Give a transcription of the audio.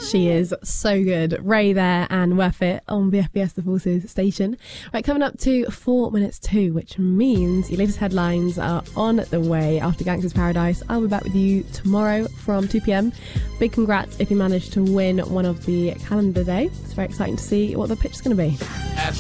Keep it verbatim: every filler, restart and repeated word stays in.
She is so good. Ray there and Worth It on the F B S The Forces station. Right, coming up to four minutes two, which means your latest headlines are on the way after Gangster's Paradise. I'll be back with you tomorrow from two p.m. Big congrats if you managed to win one of the calendar day. It's very exciting to see what the pitch is going to be.